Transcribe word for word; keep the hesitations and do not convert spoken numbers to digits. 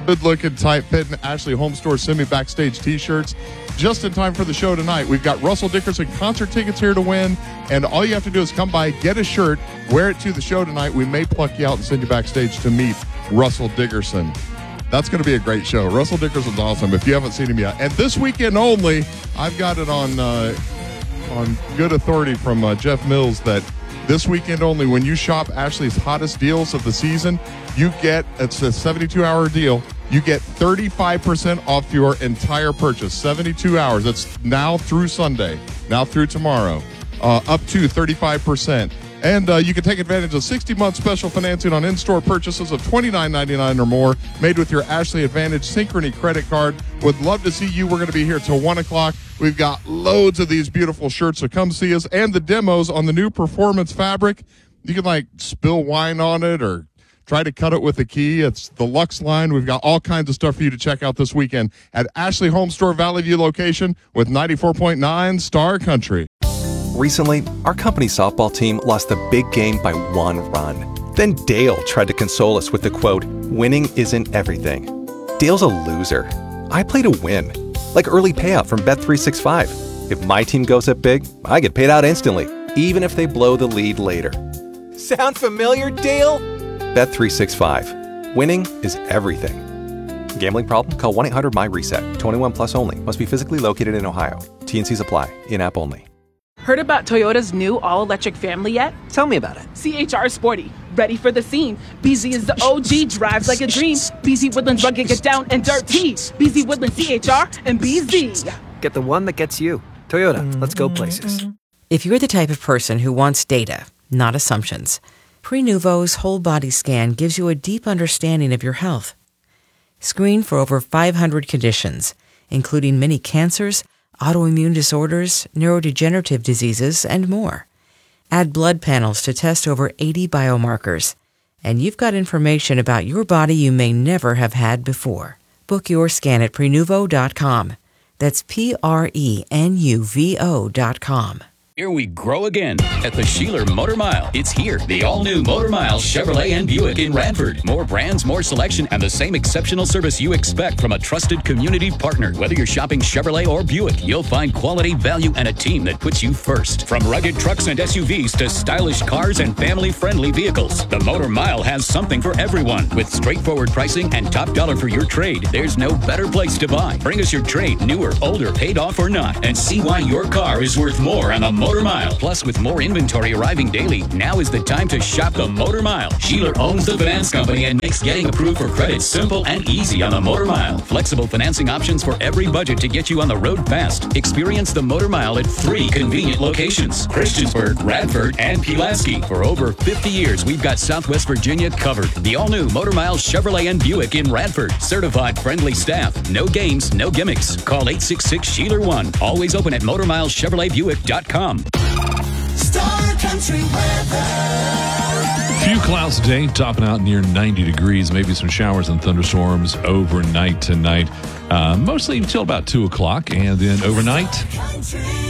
Good-looking, tight-fitting Ashley Home Store Semi Backstage T-shirts. Just in time for the show tonight. We've got Russell Dickerson concert tickets here to win, and all you have to do is come by, get a shirt, wear it to the show tonight. We may pluck you out and send you backstage to meet Russell Dickerson. That's going to be a great show. Russell Dickerson's awesome if you haven't seen him yet. And this weekend only, I've got it on uh, on good authority from uh, Jeff Mills that this weekend only, when you shop Ashley's hottest deals of the season, you get, it's a seventy-two hour deal, you get thirty-five percent off your entire purchase. seventy-two hours. That's now through Sunday, now through tomorrow, uh, up to thirty-five percent. And uh, you can take advantage of sixty month special financing on in-store purchases of twenty-nine ninety-nine or more, made with your Ashley Advantage Synchrony credit card. Would love to see you. We're going to be here till one o'clock. We've got loads of these beautiful shirts, so come see us. And the demos on the new Performance fabric. You can, like, spill wine on it or try to cut it with a key. It's the Luxe line. We've got all kinds of stuff for you to check out this weekend at Ashley Home Store Valley View location with ninety-four point nine Star Country. Recently, our company softball team lost the big game by one run. Then Dale tried to console us with the quote, "Winning isn't everything." Dale's a loser. I play to win, like early payout from Bet three sixty-five. If my team goes up big, I get paid out instantly, even if they blow the lead later. Sound familiar, Dale? Bet three sixty-five. Winning is everything. Gambling problem? Call one eight hundred M Y reset. twenty-one plus only. Must be physically located in Ohio. T N Cs apply. In-app only. Heard about Toyota's new all-electric family yet? Tell me about it. C H R Sporty, ready for the scene. B Z is the O G, drives like a dream. B Z Woodlands rugged, get down and dirty. B Z Woodlands, C H R, and B Z. Get the one that gets you. Toyota, let's go places. If you're the type of person who wants data, not assumptions, Prenuvo's whole body scan gives you a deep understanding of your health. Screen for over five hundred conditions, including many cancers, autoimmune disorders, neurodegenerative diseases, and more. Add blood panels to test over eighty biomarkers, and you've got information about your body you may never have had before. Book your scan at Prenuvo dot com. That's P R E N U V O dot com. Here we grow again at the Sheeler Motor Mile. It's here, the all-new Motor Mile Chevrolet and Buick in Radford. More brands, more selection, and the same exceptional service you expect from a trusted community partner. Whether you're shopping Chevrolet or Buick, you'll find quality, value, and a team that puts you first. From rugged trucks and S U Vs to stylish cars and family-friendly vehicles, the Motor Mile has something for everyone. With straightforward pricing and top dollar for your trade, there's no better place to buy. Bring us your trade, newer, older, paid off or not, and see why your car is worth more on the Motor Mile. Plus, with more inventory arriving daily, now is the time to shop the Motor Mile. Sheeler owns the finance company and makes getting approved for credit simple and easy on the Motor Mile. Flexible financing options for every budget to get you on the road fast. Experience the Motor Mile at three convenient locations: Christiansburg, Radford, and Pulaski. For over fifty years, we've got Southwest Virginia covered. The all-new Motor Mile Chevrolet and Buick in Radford. Certified friendly staff. No games, no gimmicks. Call eight six six Sheeler one. Always open at Motor Mile Chevrolet Buick dot com. Star Country weather. Few clouds today, topping out near ninety degrees. Maybe some showers and thunderstorms overnight tonight. Uh, mostly until about two o'clock, and then overnight.